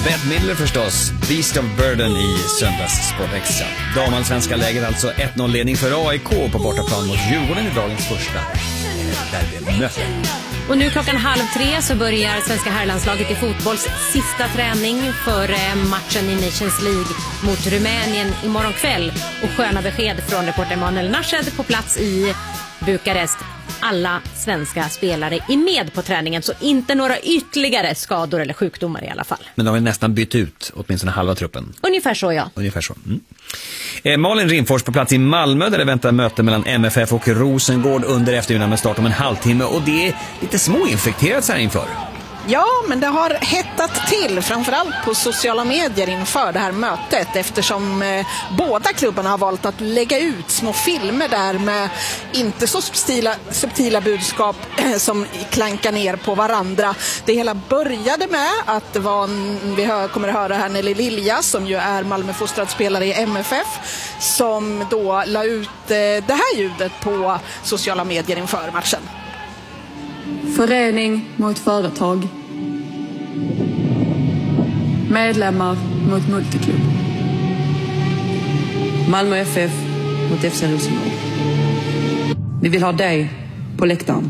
Bette Midler förstås, Beast of Burden i söndags Sport Extra. Damallsvenska läget alltså 1-0-ledning för AIK på bortaplan mot Djurgården i dagens första derbymöte. Och nu 14:30 så börjar svenska herrlandslaget i fotbolls sista träning för matchen i Nations League mot Rumänien imorgon kväll. Och sköna besked från reporter Emanuel Nashed på plats i Bukarest. Alla svenska spelare är med på träningen, så inte några ytterligare skador eller sjukdomar i alla fall. Men de har nästan bytt ut åtminstone halva truppen. Ungefär så, ja. Ungefär så. Malin Rimfors på plats i Malmö där det väntar möte mellan MFF och Rosengård under eftermiddagen med start om en halvtimme. Och det är lite småinfekterat så här inför. Ja, men det har hettat till, framförallt på sociala medier inför det här mötet, eftersom båda klubbarna har valt att lägga ut små filmer där med inte så subtila budskap som klankar ner på varandra. Det hela började med att det var vi kommer att höra här Nelly Lilja, som ju är Malmöfostrad spelare i MFF, som då la ut det här ljudet på sociala medier inför matchen. Förening mot företag. Medlemmar mot multiklubb. Malmö FF mot FC Rosengård. Vi vill ha dig på läktaren.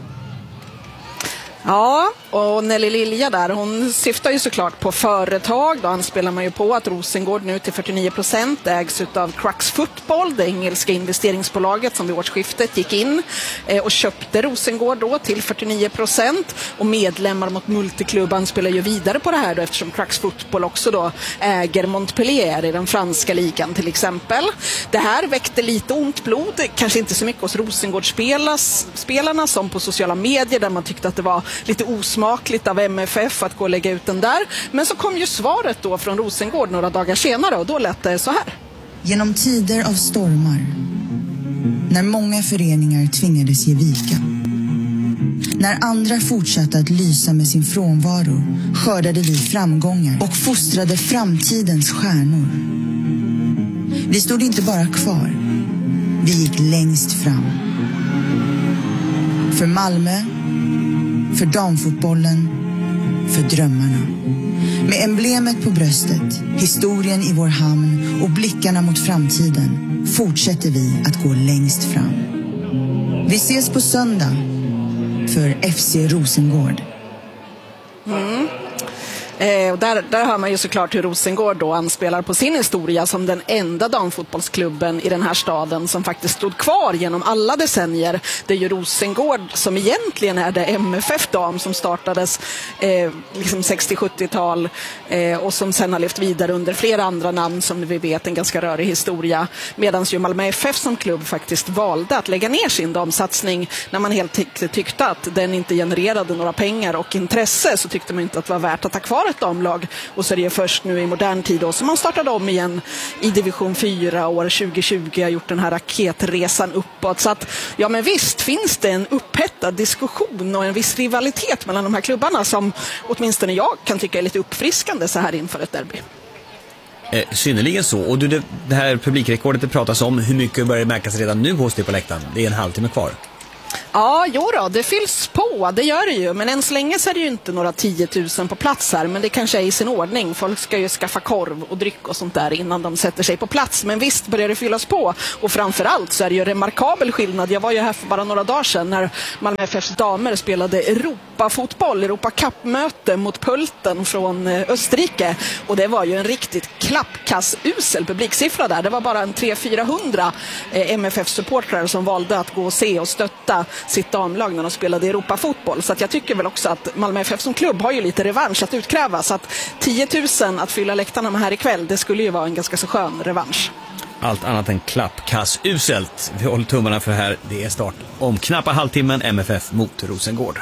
Ja, och Nelly Lilja där, hon syftar ju såklart på företag. Då anspelar man ju på att Rosengård nu till 49% ägs av Crux Football, det engelska investeringsbolaget som vid årsskiftet gick in och köpte Rosengård då till 49%. Och medlemmar mot multiklubb anspelar ju vidare på det här då, eftersom Crux Football också då äger Montpellier i den franska ligan till exempel. Det här väckte lite ont blod, kanske inte så mycket hos Rosengård-spelarna som på sociala medier, där man tyckte att det var lite osmakligt av MFF att gå och lägga ut den där. Men så kom ju svaret då från Rosengård några dagar senare, och då lät det så här. Genom tider av stormar, när många föreningar tvingades ge vika, när andra fortsatte att lysa med sin frånvaro, skördade vi framgångar och fostrade framtidens stjärnor. Vi stod inte bara kvar, vi gick längst fram. För Malmö, för damfotbollen, för drömmarna. Med emblemet på bröstet, historien i vår hamn och blickarna mot framtiden fortsätter vi att gå längst fram. Vi ses på söndag för FC Rosengård. Och där hör man ju såklart hur Rosengård då anspelar på sin historia som den enda damfotbollsklubben i den här staden som faktiskt stod kvar genom alla decennier. Det är ju Rosengård som egentligen är det MFF-dam som startades liksom 60-70-tal och som sen har levt vidare under flera andra namn som vi vet, en ganska rörig historia. Medan ju Malmö FF som klubb faktiskt valde att lägga ner sin damsatsning när man helt tyckte att den inte genererade några pengar och intresse, så tyckte man inte att det var värt att ta kvar ett damlag. Och så är det först nu i modern tid då som man startade om igen i division 4 år 2020 har gjort den här raketresan uppåt. Så att, ja men visst finns det en upphettad diskussion och en viss rivalitet mellan de här klubbarna som åtminstone jag kan tycka är lite uppfriskande så här inför ett derby. Synnerligen så. Och det här publikrekordet det pratas om, hur mycket börjar märkas redan nu hos dig på läktaren? Det är en halvtimme kvar. Ja, jo då, det fylls på, det gör det ju. Men än så länge så är det ju inte några 10 000 på plats här. Men det kanske är i sin ordning. Folk ska ju skaffa korv och dryck och sånt där innan de sätter sig på plats. Men visst börjar det fyllas på. Och framförallt så är det ju remarkabel skillnad. Jag var ju här för bara några dagar sedan när Malmö FFs damer spelade Europa-fotboll, Europa-Cup-möte mot Pulten från Österrike. Och det var ju en riktigt klappkass-usel publiksiffra där. Det var bara en 300-400 MFF-supportrar som valde att gå och se och stötta sitt damlag när de spelade Europa-fotboll. Så att jag tycker väl också att Malmö FF som klubb har ju lite revansch att utkräva. Så att 10 000 att fylla läktarna med här ikväll, det skulle ju vara en ganska så skön revansch. Allt annat än klappkass uselt. Vi håller tummarna för här. Det är start om knappa halvtimmen, MFF mot Rosengård.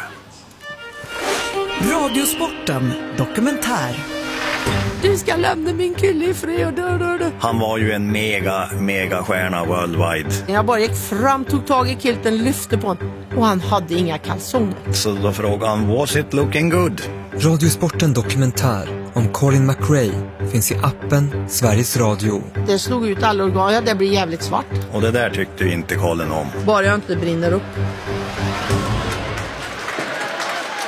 Radiosporten dokumentär. Du ska lämna min kille i fred. Han var ju en mega stjärna worldwide. Jag bara gick fram, tog tag i kilten, lyfte på honom. Och han hade inga kalsonger. Så då frågade han, was it looking good? Radiosporten dokumentär om Colin McRae finns i appen Sveriges Radio. Det slog ut alla organ, ja, det blir jävligt svart. Och det där tyckte inte Colin om. Bara jag inte brinner upp.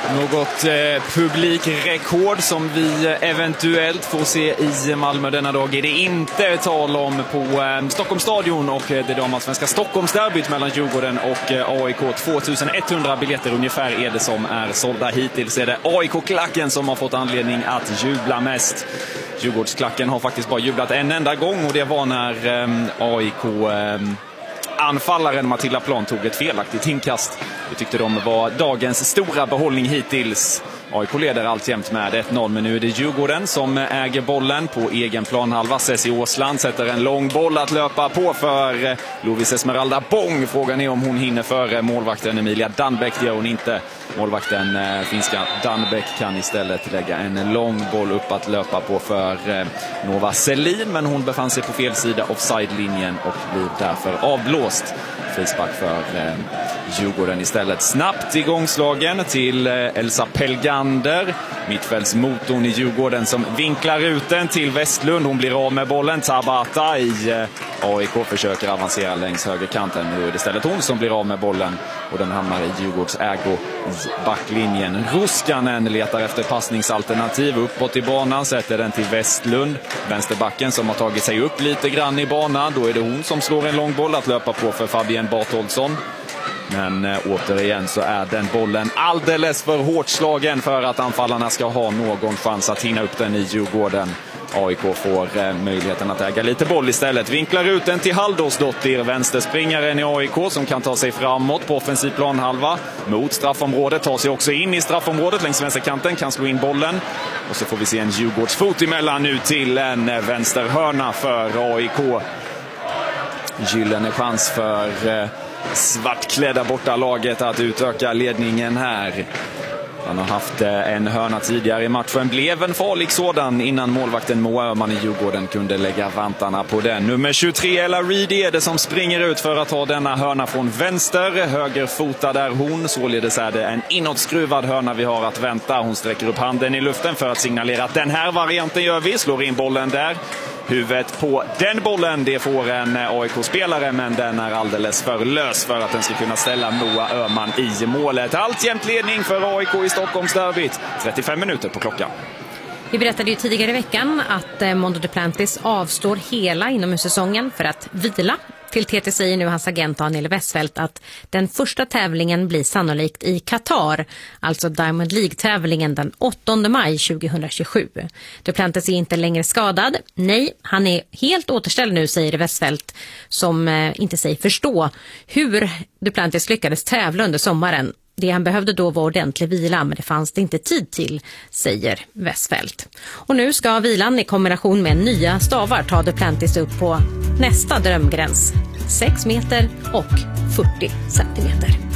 Något publikrekord som vi eventuellt får se i Malmö denna dag är det inte tal om på Stockholmsstadion och det damallsvenska Stockholmsderbyt mellan Djurgården och AIK. 2100 biljetter ungefär är det som är sålda hittills. Är det AIK-klacken som har fått anledning att jubla mest. Djurgårdsklacken har faktiskt bara jublat en enda gång och det var när AIK... anfallaren Matilda Plan tog ett felaktigt inkast. Det tyckte de var dagens stora behållning hittills. AIK leder alltjämt med 1-0, men nu är det Djurgården som äger bollen på egen planhalva. Ceci Åsland sätter en lång boll att löpa på för Lovis Esmeralda Bång. Frågan är om hon hinner före målvakten Emilia Danbeck. Det gör hon inte. Målvakten finska Danbeck kan istället lägga en lång boll upp att löpa på för Nova Selin, men hon befann sig på fel sida offside-linjen och blir därför avblåst. Frispark för Djurgården istället. Snabbt igångslagen till Elsa Pelgander. Mittfältsmotorn i Djurgården som vinklar ut den till Westlund. Hon blir av med bollen. Tabata i AIK försöker avancera längs högerkanten. Nu är det istället hon som blir av med bollen och den hamnar i Djurgårds ägo i backlinjen. Ruskanen letar efter passningsalternativ uppåt i banan. Sätter den till Westlund. Vänsterbacken som har tagit sig upp lite grann i banan. Då är det hon som slår en lång boll att löpa på för Fabienne Bartoldsson. Men återigen så är den bollen alldeles för hårt slagen för att anfallarna ska ha någon chans att hinna upp den i Djurgården. AIK får möjligheten att äga lite boll istället. Vinklar ut den till Halldórsdottir, vänsterspringaren i AIK som kan ta sig framåt på offensiv planhalva. Mot straffområdet, tar sig också in i straffområdet längs vänsterkanten, kan slå in bollen. Och så får vi se en Djurgårdsfot emellan nu till en vänsterhörna för AIK. Gyllene chans för svartklädda borta laget att utöka ledningen här. Han har haft en hörna tidigare i matchen. Blev en farlig sådan innan målvakten Moa Öhman i Djurgården kunde lägga vantarna på den. Nummer 23 Ella Reed är det som springer ut för att ta denna hörna från vänster. Högerfotad där hon. Således är det en inåtskruvad hörna vi har att vänta. Hon sträcker upp handen i luften för att signalera att den här varianten gör vi. Slår in bollen där. Huvudet på den bollen, det får en AIK-spelare, men den är alldeles för lös för att den ska kunna ställa Moa Öhman i målet. Alltjämt ledning för AIK i Stockholmsderbyt. 35 minuter på klockan. Vi berättade ju tidigare i veckan att Mondo Duplantis avstår hela inomhussäsongen för att vila. Till TT säger nu hans agent Daniel Westfeldt att den första tävlingen blir sannolikt i Qatar, alltså Diamond League-tävlingen den 8 maj 2027. Duplantis är inte längre skadad. Nej, han är helt återställd nu, säger Westfeldt, som inte säger förstå hur Duplantis lyckades tävla under sommaren. Det han behövde då var ordentlig vila, men det fanns det inte tid till, säger Westfeldt. Och nu ska vilan i kombination med nya stavar ta Duplantis upp på nästa drömgräns. 6 meter och 40 centimeter.